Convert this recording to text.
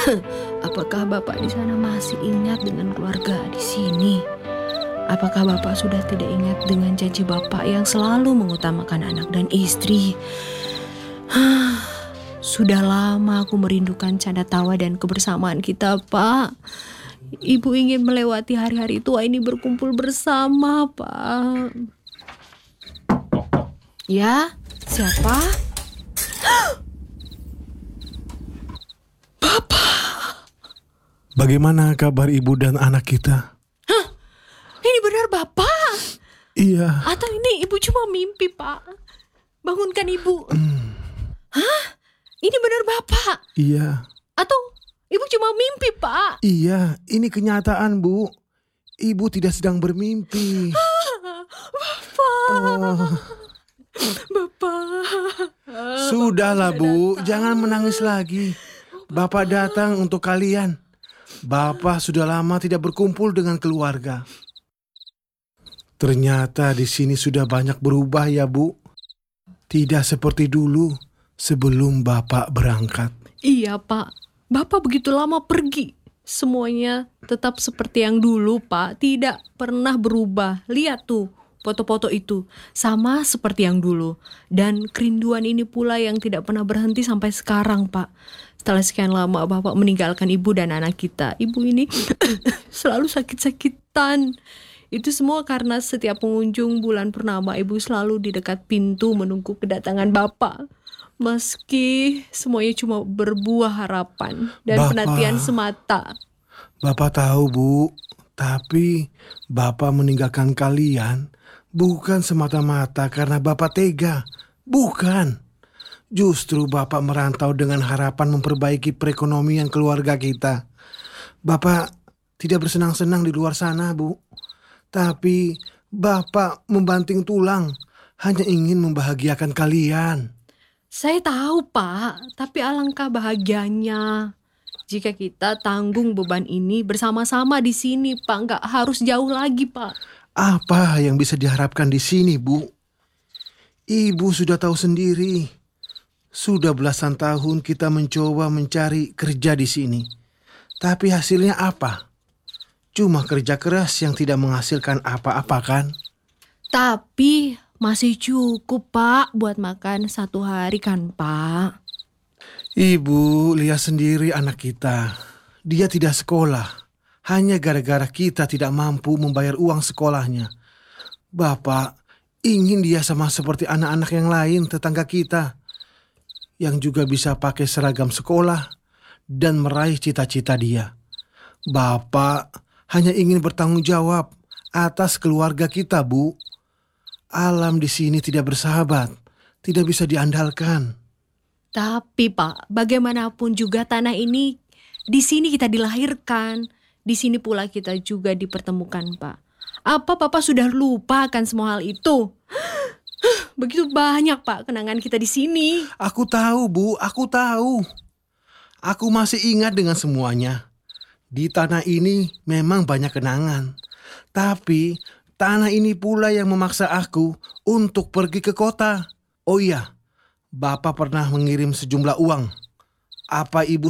Apakah Bapak di sana masih ingat dengan keluarga di sini? Apakah Bapak sudah tidak ingat dengan janji Bapak yang selalu mengutamakan anak dan istri? Sudah lama aku merindukan canda tawa dan kebersamaan kita, Pak. Ibu ingin melewati hari-hari tua ini berkumpul bersama, Pak. Ya, siapa? Bagaimana kabar ibu dan anak kita? Ini benar Bapak? Iya. Atau ini ibu cuma mimpi, Pak? Bangunkan ibu. Hah? Ini benar Bapak? Iya. Atau ibu cuma mimpi, Pak? Iya, ini kenyataan, Bu. Ibu tidak sedang bermimpi. Bapak. Oh, Bapak. sudahlah, Bu. Jangan menangis lagi. Bapak datang untuk kalian. Bapak sudah lama tidak berkumpul dengan keluarga. Ternyata di sini sudah banyak berubah ya, Bu. Tidak seperti dulu sebelum Bapak berangkat. Iya, Pak. Bapak begitu lama pergi. Semuanya tetap seperti yang dulu, Pak. Tidak pernah berubah. Lihat tuh, foto-foto itu. Sama seperti yang dulu. Dan kerinduan ini pula yang tidak pernah berhenti sampai sekarang, Pak. Setelah sekian lama Bapak meninggalkan ibu dan anak kita. Ibu ini selalu sakit-sakitan. Itu semua karena setiap pengunjung bulan purnama ibu selalu di dekat pintu menunggu kedatangan Bapak. Meski semuanya cuma berbuah harapan dan penantian semata. Bapak tahu, Bu, tapi Bapak meninggalkan kalian bukan semata-mata karena Bapak tega. Bukan. Justru Bapak merantau dengan harapan memperbaiki perekonomian keluarga kita. Bapak tidak bersenang-senang di luar sana, Bu. Tapi Bapak membanting tulang hanya ingin membahagiakan kalian. Saya tahu, Pak, tapi alangkah bahagianya jika kita tanggung beban ini bersama-sama di sini, Pak. Nggak harus jauh lagi, Pak. Apa yang bisa diharapkan di sini, Bu? Ibu sudah tahu sendiri. Sudah belasan tahun kita mencoba mencari kerja di sini. Tapi hasilnya apa? Cuma kerja keras yang tidak menghasilkan apa-apa, kan? Tapi masih cukup, Pak, buat makan satu hari kan, Pak? Ibu lihat sendiri anak kita. Dia tidak sekolah. Hanya gara-gara kita tidak mampu membayar uang sekolahnya. Bapak ingin dia sama seperti anak-anak yang lain tetangga kita, yang juga bisa pakai seragam sekolah dan meraih cita-cita dia. Bapak hanya ingin bertanggung jawab atas keluarga kita, Bu. Alam di sini tidak bersahabat, tidak bisa diandalkan. Tapi, Pak, bagaimanapun juga tanah ini, di sini kita dilahirkan. Di sini pula kita juga dipertemukan, Pak. Apa Bapak sudah lupa akan semua hal itu? Begitu banyak, Pak, kenangan kita di sini. Aku tahu, Bu, aku tahu. Aku masih ingat dengan semuanya. Di tanah ini memang banyak kenangan. Tapi tanah ini pula yang memaksa aku untuk pergi ke kota. Oh iya, Bapak pernah mengirim sejumlah uang. Apa Ibu